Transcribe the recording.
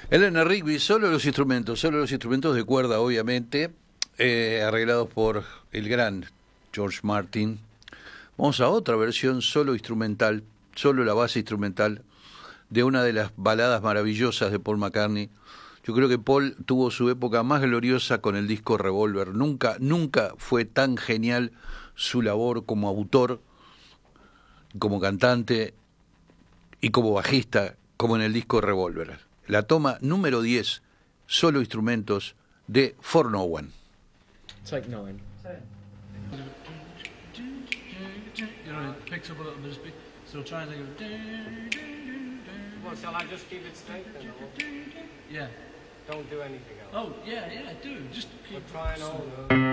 Eleanor Rigby, solo los instrumentos de cuerda, obviamente, arreglados por el gran George Martin. Vamos a otra versión solo instrumental, solo la base instrumental, de una de las baladas maravillosas de Paul McCartney. Yo creo que Paul tuvo su época más gloriosa con el disco Revolver. Nunca fue tan genial su labor como autor, como cantante y como bajista como en el disco Revolver. La toma número 10, solo instrumentos de For No One. Take 9. You know, it picks up a little bit of speed. So try and think of. Well, shall I just keep it straight then? Or Yeah. don't do anything else? Oh, yeah, do. Just keep. We're trying all.